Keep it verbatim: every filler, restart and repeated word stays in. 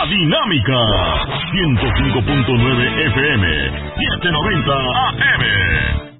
La Dinámica, ciento cinco punto nueve F M, setecientos noventa A M.